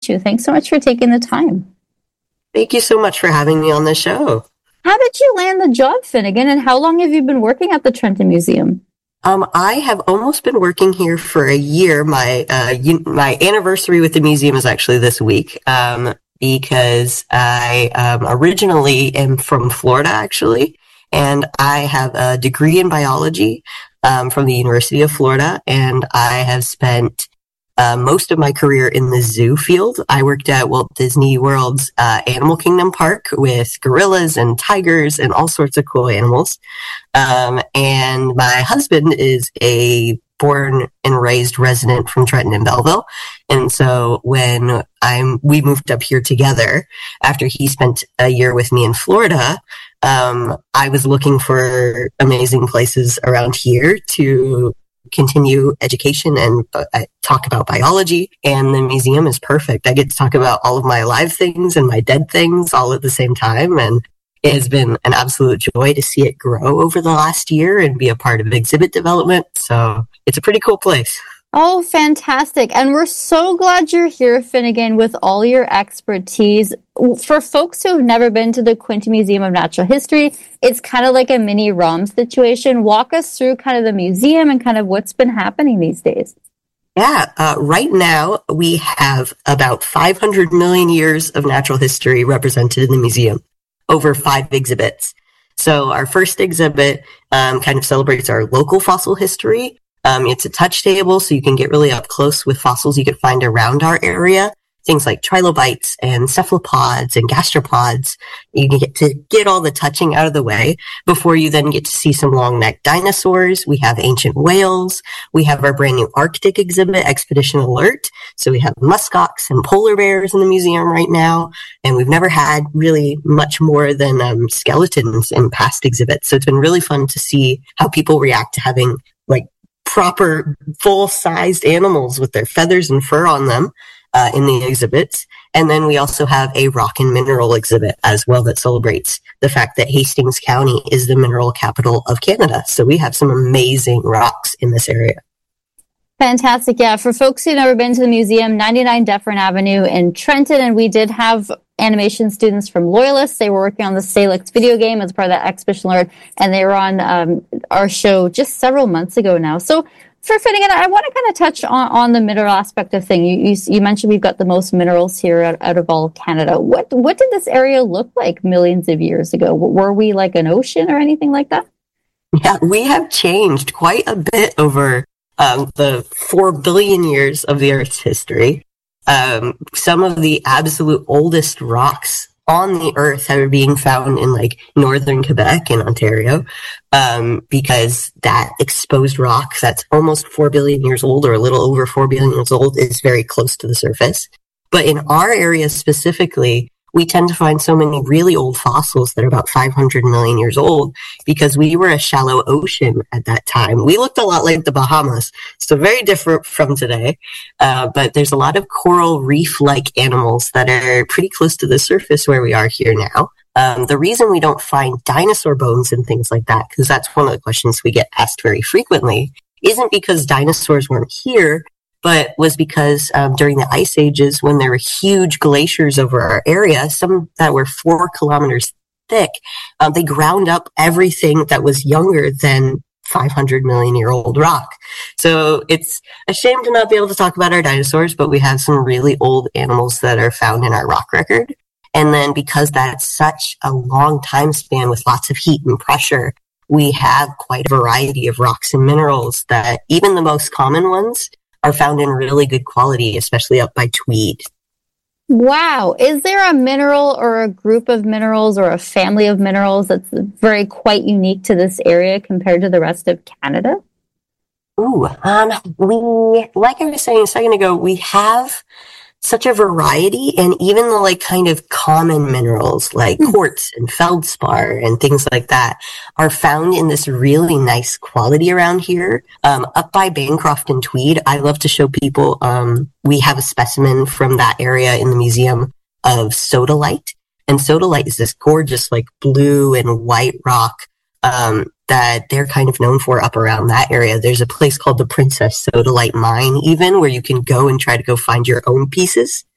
you. Thanks so much for taking the time. Thank you so much for having me on the show. How did you land the job, Finnegan, and how long have you been working at the Trenton Museum? I have almost been working here for a year. My anniversary with the museum is actually this week, because I originally am from Florida, actually, and I have a degree in biology from the University of Florida, and I have spent most of my career in the zoo field. I worked at Walt Disney World's Animal Kingdom Park with gorillas and tigers and all sorts of cool animals. And my husband is a born and raised resident from Trenton and Belleville. And so when we moved up here together after he spent a year with me in Florida, I was looking for amazing places around here to continue education and talk about biology, and the museum is perfect. I get to talk about all of my alive things and my dead things all at the same time, and it has been an absolute joy to see it grow over the last year and be a part of exhibit development. So it's a pretty cool place. Oh, fantastic. And we're so glad you're here, Finnegan, with all your expertise. For folks who have never been to the Quinte Museum of Natural History, it's kind of like a mini ROM situation. Walk us through kind of the museum and kind of what's been happening these days. Yeah, right now we have about 500 million years of natural history represented in the museum, over 5 exhibits. So our first exhibit kind of celebrates our local fossil history. It's a touch table, so you can get really up close with fossils you can find around our area. Things like trilobites and cephalopods and gastropods. You can get to get all the touching out of the way before you then get to see some long-necked dinosaurs. We have ancient whales. We have our brand new Arctic exhibit, Expedition Alert. So we have muskox and polar bears in the museum right now. And we've never had really much more than skeletons in past exhibits. So it's been really fun to see how people react to having like proper full-sized animals with their feathers and fur on them in the exhibits. And then we also have a rock and mineral exhibit as well that celebrates the fact that Hastings County is the mineral capital of Canada. So we have some amazing rocks in this area. Fantastic. Yeah, for folks who've never been to the museum, 99 Dufferin Avenue in Trenton, and we did have animation students from Loyalist. They were working on the Salix video game as part of that Expedition Alert, and they were on our show just several months ago now. So for Finnegan, I want to kind of touch on the mineral aspect of things. You mentioned we've got the most minerals here out of all Canada. What did this area look like millions of years ago? Were we like an ocean or anything like that? Yeah, we have changed quite a bit over the 4 billion years of the Earth's history. Some of the absolute oldest rocks on the Earth are being found in like northern Quebec and Ontario, because that exposed rock that's almost 4 billion years old or a little over 4 billion years old is very close to the surface. But in our area specifically, we tend to find so many really old fossils that are about 500 million years old because we were a shallow ocean at that time. We looked a lot like the Bahamas, so very different from today. But there's a lot of coral reef-like animals that are pretty close to the surface where we are here now. The reason we don't find dinosaur bones and things like that, because that's one of the questions we get asked very frequently, isn't because dinosaurs weren't here, but was because during the ice ages, when there were huge glaciers over our area, some that were 4 kilometers thick, they ground up everything that was younger than 500 million year old rock. So it's a shame to not be able to talk about our dinosaurs, but we have some really old animals that are found in our rock record. And then because that's such a long time span with lots of heat and pressure, we have quite a variety of rocks and minerals that even the most common ones are found in really good quality, especially up by Tweed. Wow. Is there a mineral or a group of minerals or a family of minerals that's very quite unique to this area compared to the rest of Canada? Ooh, like I was saying a second ago, we have such a variety, and even the like kind of common minerals like quartz and feldspar and things like that are found in this really nice quality around here. Up by Bancroft and Tweed, I love to show people, we have a specimen from that area in the museum of sodalite. And sodalite is this gorgeous like blue and white rock that they're kind of known for up around that area. There's a place called the Princess Sodalite Mine even, where you can go and try to go find your own pieces.